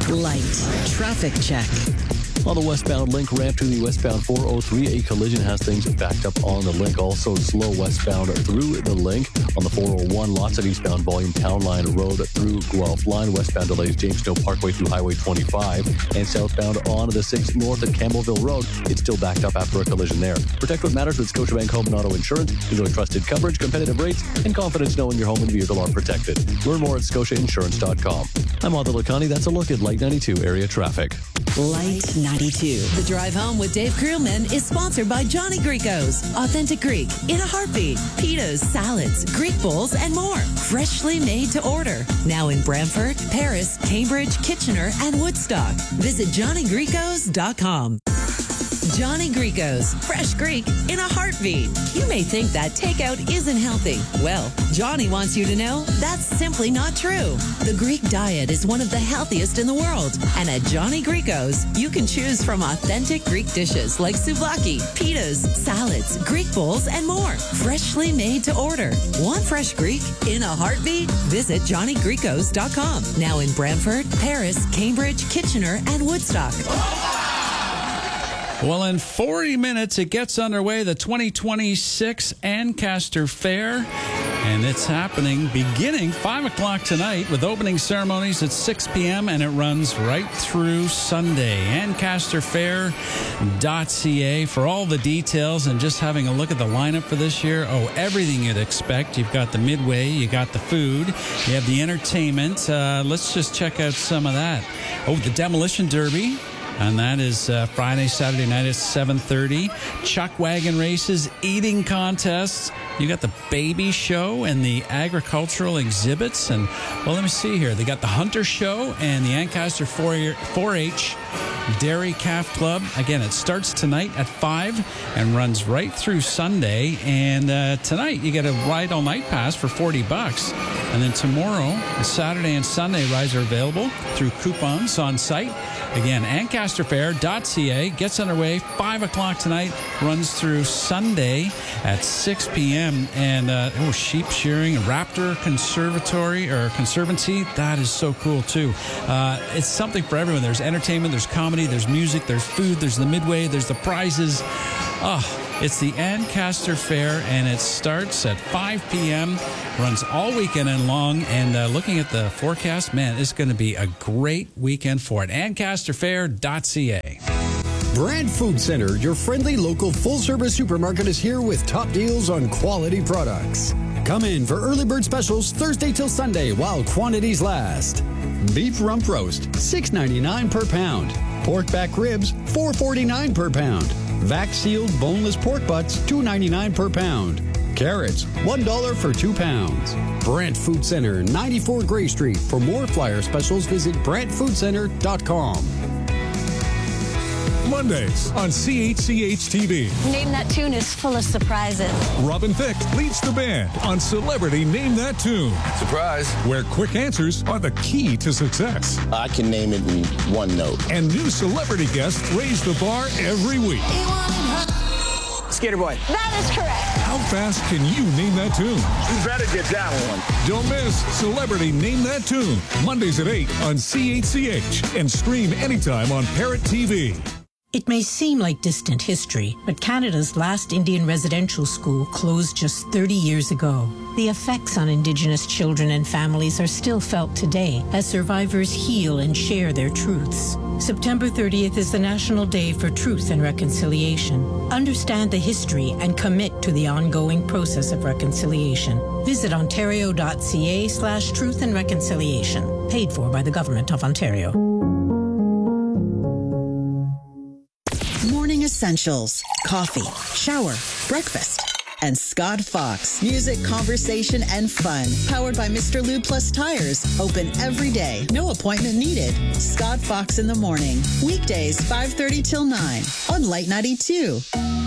Light traffic check. On the westbound link ramp to the westbound 403, a collision has things backed up on the link. Also slow westbound through the link. On the 401, lots of eastbound volume Town Line Road through Guelph Line. Westbound delays Jamestown Parkway through Highway 25. And southbound on the 6 north at Campbellville Road. It's still backed up after a collision there. Protect what matters with Scotiabank Home and Auto Insurance. Enjoy trusted coverage, competitive rates, and confidence knowing your home and vehicle are protected. Learn more at scotiainsurance.com. I'm Arthur Lacani. That's a look at Light 92 area traffic. Light 92. The Drive Home with Dave Krillman is sponsored by Johnny Greco's. Authentic Greek in a heartbeat. Pitas, salads, Greek bowls, and more. Freshly made to order. Now in Brantford, Paris, Cambridge, Kitchener, and Woodstock. Visit JohnnyGricos.com. Johnny Greco's. Fresh Greek in a heartbeat. You may think that takeout isn't healthy. Well, Johnny wants you to know that's simply not true. The Greek diet is one of the healthiest in the world. And at Johnny Greco's, you can choose from authentic Greek dishes like souvlaki, pitas, salads, Greek bowls, and more. Freshly made to order. Want fresh Greek in a heartbeat? Visit JohnnyGricos.com. Now in Brantford, Paris, Cambridge, Kitchener, and Woodstock. Well, in 40 minutes, it gets underway, the 2026 Ancaster Fair. And it's happening beginning 5 o'clock tonight with opening ceremonies at 6 p.m. and it runs right through Sunday. AncasterFair.ca for all the details and just having a look at the lineup for this year. Oh, everything you'd expect. You've got the midway, you got the food, you have the entertainment. Let's just check out some of that. Oh, the Demolition Derby. And that is Friday, Saturday night at 7:30. Chuck wagon races, eating contests. You got the baby show and the agricultural exhibits. And, well, let me see here. They got the Hunter Show and the Ancaster 4-H Dairy Calf Club. Again, it starts tonight at 5 and runs right through Sunday. And tonight, you get a ride all night pass for $40. And then tomorrow, Saturday and Sunday rides are available through coupons on site. Again, AncasterFair.ca gets underway 5 o'clock tonight, runs through Sunday at 6 p.m. And sheep shearing, a raptor conservancy, that is so cool too. It's something for everyone. There's entertainment, there's comedy, there's music, there's food, there's the midway, there's the prizes. It's the Ancaster Fair, and it starts at 5 p.m., runs all weekend and long, and looking at the forecast, man, it's going to be a great weekend for it. AncasterFair.ca. Brand Food Center, your friendly local full-service supermarket, is here with top deals on quality products. Come in for early bird specials Thursday till Sunday while quantities last. Beef rump roast, $6.99 per pound. Pork back ribs, $4.49 per pound. Vac-sealed boneless pork butts, $2.99 per pound. Carrots, $1 for 2 pounds. Brant Food Center, 94 Gray Street. For more flyer specials, visit BrantFoodCenter.com. Mondays on CHCH-TV. Name That Tune is full of surprises. Robin Thicke leads the band on Celebrity Name That Tune. Surprise. Where quick answers are the key to success. I can name it in one note. And new celebrity guests raise the bar every week. Skater Boy. That is correct. How fast can you name that tune? You better get that one. Don't miss Celebrity Name That Tune. Mondays at 8 on CHCH. And stream anytime on Parrot TV. It may seem like distant history, but Canada's last Indian residential school closed just 30 years ago. The effects on Indigenous children and families are still felt today as survivors heal and share their truths. September 30th is the National Day for Truth and Reconciliation. Understand the history and commit to the ongoing process of reconciliation. Visit ontario.ca/truth and reconciliation. Paid for by the Government of Ontario. Morning essentials. Coffee, shower, breakfast. And Scott Fox. Music, conversation, and fun. Powered by Mr. Lube Plus Tires. Open every day. No appointment needed. Scott Fox in the morning. Weekdays 5:30 till 9 on Light 92.